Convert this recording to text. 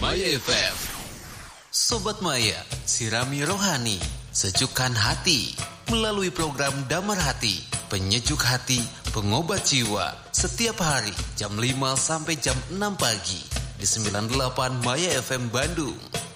Maya FM. Sobat Maya, sirami rohani, sejukkan hati melalui program Damar Hati, penyejuk hati, pengobat jiwa. Setiap hari jam 5 sampai jam 6 pagi di 98 Maya FM Bandung.